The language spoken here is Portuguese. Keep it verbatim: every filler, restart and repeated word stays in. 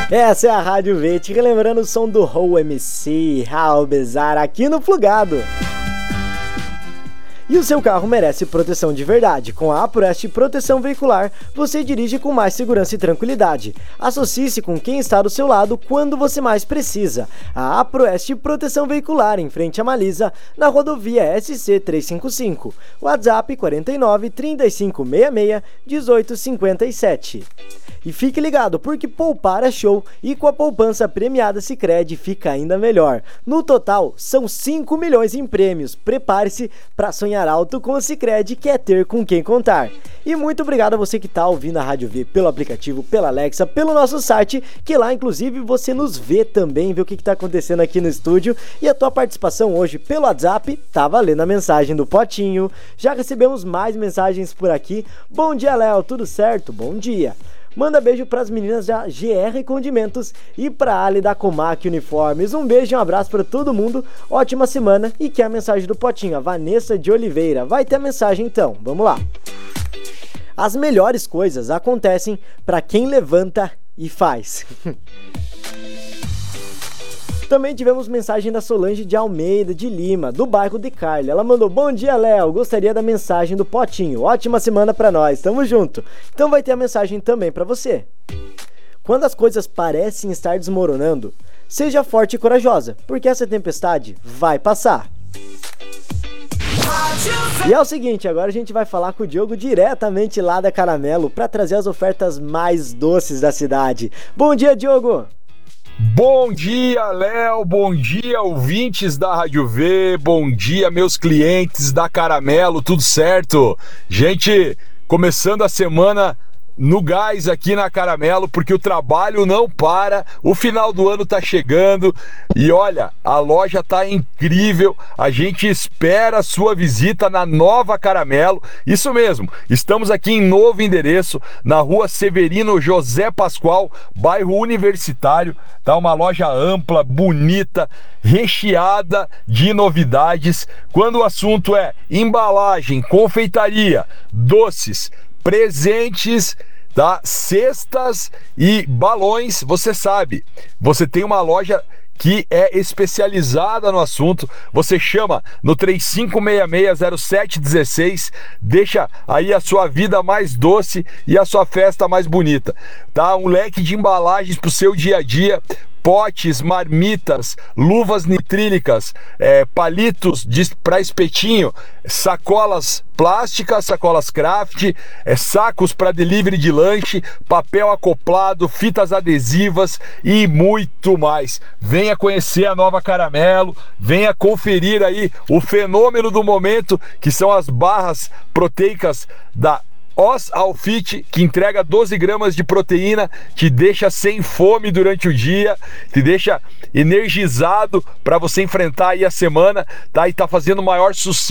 Essa é a Rádio V, te relembrando o som do Raul M C, Raul Bezar, aqui no Plugado. E o seu carro merece proteção de verdade. Com a APROEST Proteção Veicular, você dirige com mais segurança e tranquilidade. Associe-se com quem está do seu lado quando você mais precisa. A APROEST Proteção Veicular, em frente a Malisa, na rodovia S C trezentos e cinquenta e cinco. WhatsApp quarenta e nove, trinta e cinco, sessenta e seis, dezoito cinquenta e sete. E fique ligado, porque poupar é show e com a poupança premiada Sicredi fica ainda melhor. No total, são cinco milhões em prêmios. Prepare-se para sonhar alto com o Sicredi, que é ter com quem contar. E muito obrigado a você que está ouvindo a Rádio V pelo aplicativo, pela Alexa, pelo nosso site, que lá inclusive você nos vê também, vê o que está acontecendo aqui no estúdio. E a tua participação hoje pelo WhatsApp tá valendo a mensagem do Potinho. Já recebemos mais mensagens por aqui. Bom dia, Léo, tudo certo? Bom dia. Manda beijo pras meninas da G R Condimentos e pra Ali da Comac Uniformes. Um beijo e um abraço pra todo mundo. Ótima semana. E que é a mensagem do Potinho, a Vanessa de Oliveira. Vai ter a mensagem então, vamos lá. As melhores coisas acontecem pra quem levanta e faz. Também tivemos mensagem da Solange de Almeida de Lima, do bairro de Carli. Ela mandou: bom dia, Léo, gostaria da mensagem do Potinho. Ótima semana pra nós, tamo junto. Então vai ter a mensagem também pra você. Quando as coisas parecem estar desmoronando, seja forte e corajosa, porque essa tempestade vai passar. E é o seguinte, agora a gente vai falar com o Diogo diretamente lá da Caramelo pra trazer as ofertas mais doces da cidade. Bom dia, Diogo! Bom dia, Léo, bom dia, ouvintes da Rádio V, bom dia, meus clientes da Caramelo, tudo certo? Gente, começando a semana no gás aqui na Caramelo, porque o trabalho não para, o final do ano tá chegando e olha, a loja tá incrível, a gente espera a sua visita na nova Caramelo, isso mesmo, estamos aqui em novo endereço, na rua Severino José Pascoal, bairro Universitário, tá uma loja ampla, bonita, recheada de novidades, quando o assunto é embalagem, confeitaria, doces, presentes, tá? Cestas e balões, você sabe, você tem uma loja que é especializada no assunto, você chama no três cinco seis seis zero sete um seis, deixa aí a sua vida mais doce e a sua festa mais bonita, tá? Um leque de embalagens pro seu dia a dia, potes, marmitas, luvas nitrílicas, é, palitos para espetinho, sacolas plásticas, sacolas craft, é, sacos para delivery de lanche, papel acoplado, fitas adesivas e muito mais. Venha conhecer a nova Caramelo, venha conferir aí o fenômeno do momento, que são as barras proteicas da Os Alfit, que entrega doze gramas de proteína, te deixa sem fome durante o dia, te deixa energizado para você enfrentar aí a semana, tá? E tá fazendo o maior sucesso